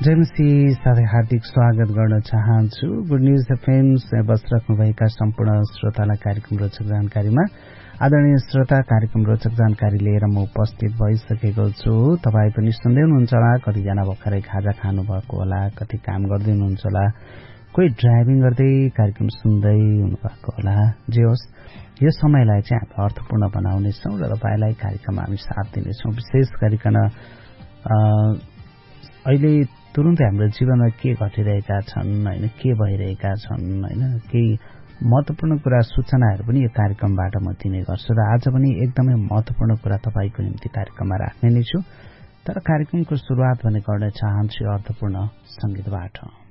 जेमसी साथै हार्दिक स्वागत गर्न चाहन्छु। गुड न्यूज एफएम बसिराख्नुभएका सम्पूर्ण श्रोतालाई कार्यक्रम रोचक जानकारीमा। आदरणीय श्रोता, कार्यक्रम रोचक जानकारी लिएर म उपस्थित भइसकेको छु। तपाईँ पनि सुन्दै हुनुहुन्छ होला, कतिजना भर्खरै खाजा खानुभएको होला, कति काम गर्दै हुनुहुन्छ होला, कोही ड्राइभिङ गर्दै कार्यक्रम सुन्दै हुनुभएको होला। जे होस्, यो समयलाई चाहिँ हामी अर्थपूर्ण बनाउनेछौँ र तपाईँलाई कार्यक्रममा हामी साथ दिनेछौँ। विशेष गरिकन अहिले तुरुन्तै हाम्रो जीवनमा के घटिरहेका छन् होइन, के भइरहेका छन् होइन, केही महत्त्वपूर्ण कुरा सूचनाहरू पनि यो कार्यक्रमबाट म दिने गर्छु र आज पनि एकदमै महत्त्वपूर्ण कुरा तपाईँको निम्ति कार्यक्रममा राख्ने नै छु। तर कार्यक्रमको सुरुवात भने गर्न चाहन्छु अर्थपूर्ण संगीतबाट।